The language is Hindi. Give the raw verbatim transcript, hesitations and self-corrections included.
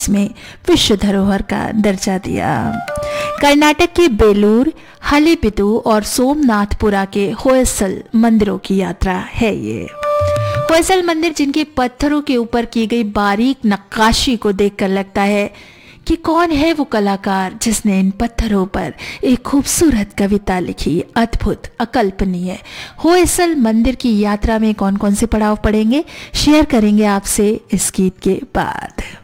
में विश्व धरोहर का दर्जा दिया। कर्नाटक के बेलूर, हलेबिदु और सोमनाथपुरा के होयसल मंदिरों की यात्रा है ये। होयसल मंदिर जिनके पत्थरों के ऊपर की गई बारीक नक्काशी को देखकर लगता है कि कौन है वो कलाकार जिसने इन पत्थरों पर एक खूबसूरत कविता लिखी। अद्भुत, अकल्पनीय। होयसल मंदिर की यात्रा में कौन कौन से पड़ाव पड़ेंगे शेयर करेंगे आपसे इस गीत के बाद।